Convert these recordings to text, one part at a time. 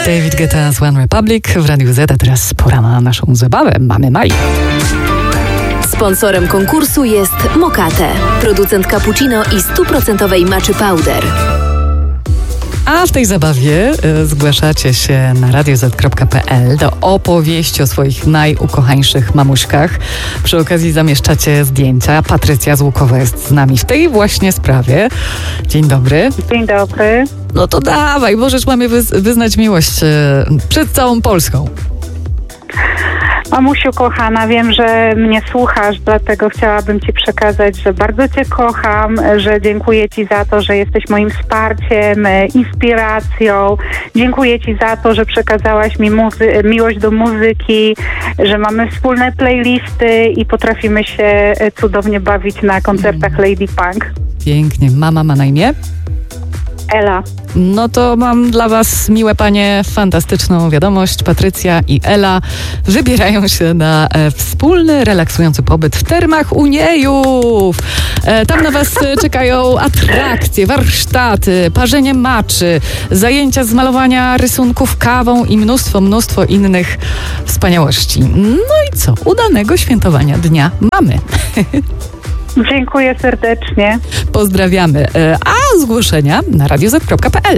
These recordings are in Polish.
David Guetta z One Republic w Radiu Z, a teraz pora na naszą zabawę. Mamy Maj. Sponsorem konkursu jest Mokate, producent cappuccino i 100% matcha powder. A w tej zabawie zgłaszacie się na radioz.pl do opowieści o swoich najukochańszych mamuśkach. Przy okazji zamieszczacie zdjęcia. Patrycja z Łukowa jest z nami w tej właśnie sprawie. Dzień dobry. Dzień dobry. No to dawaj, możesz mamie wyznać miłość przed całą Polską. Mamusiu kochana, wiem, że mnie słuchasz, dlatego chciałabym Ci przekazać, że bardzo Cię kocham, że dziękuję Ci za to, że jesteś moim wsparciem, inspiracją. Dziękuję Ci za to, że przekazałaś mi miłość do muzyki, że mamy wspólne playlisty i potrafimy się cudownie bawić na koncertach Lady Punk. Pięknie. Mama ma na imię? Ela. No to mam dla Was, miłe panie, fantastyczną wiadomość. Patrycja i Ela wybierają się na wspólny, relaksujący pobyt w termach Uniejów. Tam na Was czekają atrakcje, warsztaty, parzenie maczy, zajęcia z malowania rysunków kawą i mnóstwo innych wspaniałości. No i co? Udanego świętowania Dnia Mamy. Dziękuję serdecznie. Pozdrawiamy. A zgłoszenia na radioz.pl.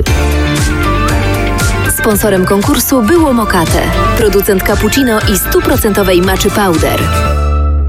Sponsorem konkursu było Mokate, producent cappuccino i 100% matcha powder.